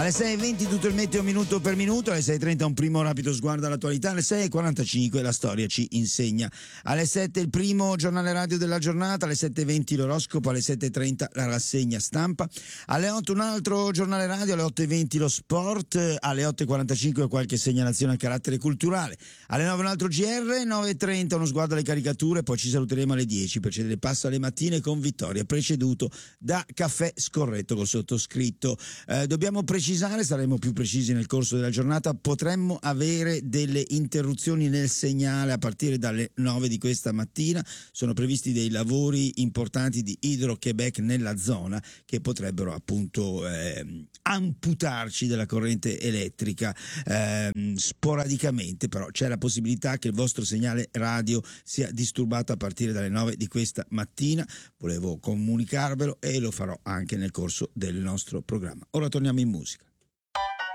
Alle 6.20 tutto il meteo minuto per minuto, alle 6.30 un primo rapido sguardo all'attualità, alle 6.45 la storia ci insegna, alle 7 il primo giornale radio della giornata, alle 7.20 l'oroscopo, alle 7.30 la rassegna stampa, alle 8 un altro giornale radio, alle 8.20 lo sport, alle 8.45 qualche segnalazione a carattere culturale, alle 9 un altro GR, 9.30 uno sguardo alle caricature, poi ci saluteremo alle 10 per cedere passo alle mattine con Vittoria, preceduto da Caffè Scorretto col sottoscritto. Dobbiamo precisare, saremo più precisi nel corso della giornata, potremmo avere delle interruzioni nel segnale a partire dalle 9 di questa mattina, sono previsti dei lavori importanti di Hydro-Québec nella zona che potrebbero appunto amputarci della corrente elettrica sporadicamente, però c'è la possibilità che il vostro segnale radio sia disturbato a partire dalle 9 di questa mattina, volevo comunicarvelo e lo farò anche nel corso del nostro programma. Ora torniamo in musica.